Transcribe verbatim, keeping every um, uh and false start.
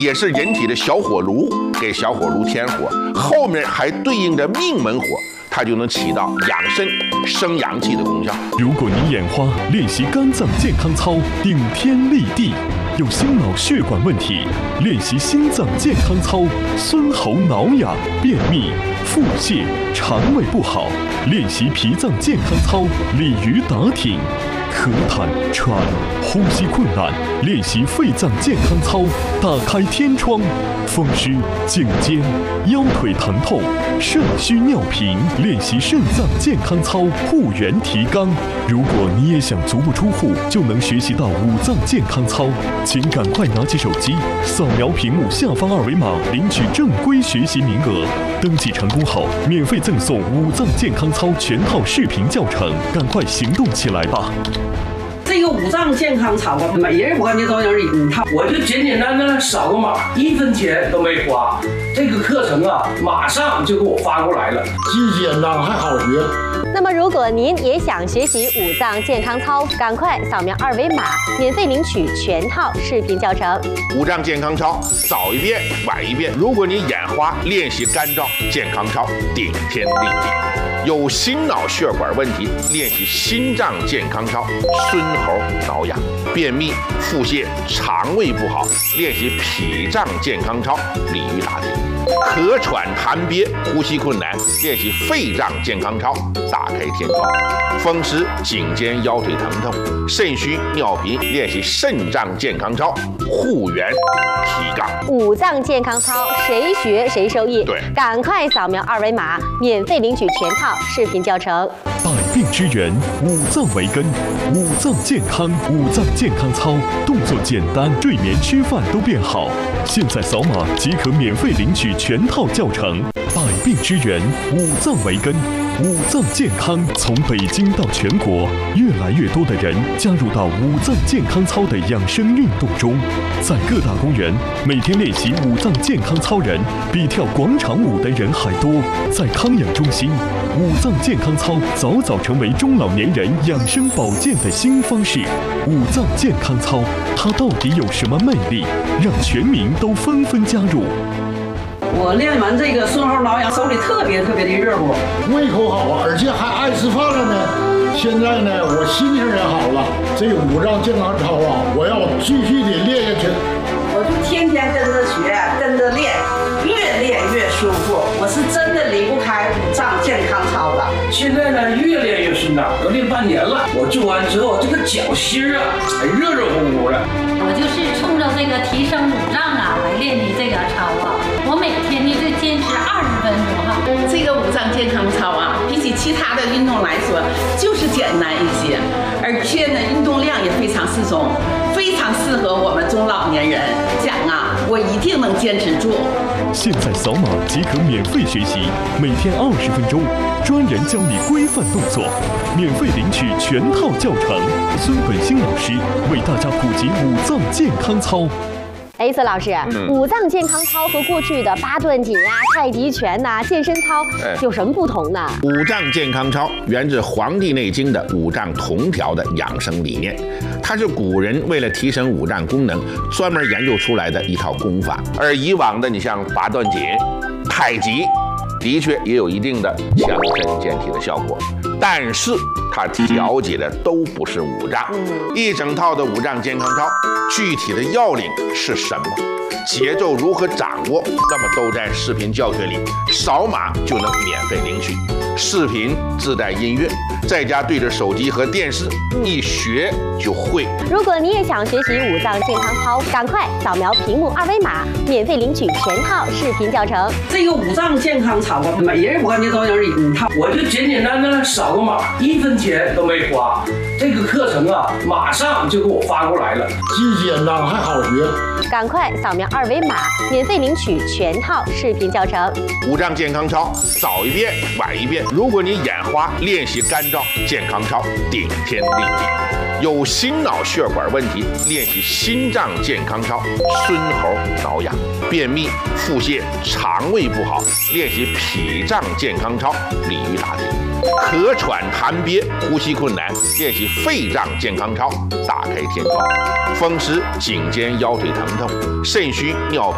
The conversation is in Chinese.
也是人体的小火炉，给小火炉添火，后面还对应着命门火，它就能起到养肾、生阳气的功效。 如果你眼花，练习肝脏健康操，顶天立地；有心脑血管问题，练习心脏健康操，孙喉挠痒、便秘、腹泻、肠胃不好，练习脾脏健康操，鲤鱼打挺。咳痰、喘、呼吸困难，练习肺脏健康操，打开天窗；风湿、颈肩、腰腿疼痛、肾虚尿频，练习肾脏健康操，护元提肛。如果你也想足不出户就能学习到五脏健康操，请赶快拿起手机，扫描屏幕下方二维码，领取正规学习名额。登记成功后，免费赠送五脏健康操全套视频教程，赶快行动起来吧！ 这个五脏健康操啊，每人我感觉都有一套， 我就简简单单扫个码，一分钱都没花。这个课程啊，马上就给我发过来了， 既简单还好学。 那么，如果您也想学习五脏健康操，赶快扫描二维码，免费领取全套视频教程。 五脏健康操，早一遍晚一遍。如果你眼花，练习肝脏健康操，顶天立地。有心脑血管问题，练习心脏健康操，孙喉挠痒、便秘、腹泻、肠胃不好，练习脾脏健康操，鲤鱼打挺。咳喘痰憋、呼吸困难，练习肺脏健康操，打开天窗；风湿、颈肩、腰腿疼痛、肾虚尿频，练习肾脏健康操，护元提肛。 五脏健康操，谁学谁受益。 对， 赶快扫描二维码，免费领取全套视频教程。 百病之源，五脏为根，五脏健康，五脏健康操，动作简单，睡眠吃饭都变好。现在扫码即可免费领取全套教程。百病之源，五脏为根，五脏健康。从北京到全国，越来越多的人加入到五脏健康操的养生运动中。在各大公园，每天练习五脏健康操人比跳广场舞的人还多。在康养中心，五脏健康操早早成为中老年人养生保健的新方式。五脏健康操，它到底有什么魅力，让全民都纷纷加入？ 我练完这个孙喉挠痒，手里特别特别的热乎， 胃口好啊，而且还爱吃饭了呢。现在呢，我心情也好了。这个五脏健康操啊，我要继续的练下去。 我就天天跟着学，跟着练，越练越舒服。我是真的离不开五脏健康操的。 现在呢，越练越顺畅，都练半年了。我做完之后，这个脚心啊，还热热乎乎的。 我就是冲着这个提升五脏啊来练的这个操啊。我每天呢就坚持二十分钟哈。 这个五脏健康操啊，比起其他的运动来说，就是简单一些，而且呢，运动量也非常适中，非常适合我们中老年人。讲啊，我一定能坚持住。 现在扫码即可免费学习，每天二十分钟，专人教你规范动作，免费领取全套教程。孙本兴老师为大家普及五脏健康操。 哎，孙老师，嗯、五脏健康操和过去的八段锦啊、太极拳呐、啊、健身操有什么不同呢？ 五脏健康操源自《黄帝内经》的五脏同调的养生理念，它是古人为了提升五脏功能专门研究出来的一套功法。而以往的，你像八段锦、太极，的确也有一定的强身健体的效果，但是它调节的都不是五脏。一整套的五脏健康操，具体的要领是什么？节奏如何掌握？那么都在视频教学里，扫码就能免费领取。视频自带音乐，在家对着手机和电视一学就会。 如果你也想学习五脏健康操，赶快扫描屏幕二维码，免费领取全套视频教程。 这个五脏健康操啊，每人我感觉都有一套， 我就简简单单扫个码，一分钱都没花。这个课程啊，马上就给我发过来了， 既简单还好学。 赶快扫描二维码，免费领取全套视频教程。 五脏健康操，早一遍晚一遍。如果你眼花，练习肝脏健康操，顶天立地。有心脑血管问题，练习心脏健康操，孙喉挠痒、便秘、腹泻、肠胃不好，练习脾脏健康操，鲤鱼打挺。咳喘痰憋、呼吸困难，练习肺脏健康操，打开天窗；风湿、颈肩、腰腿疼痛、肾虚尿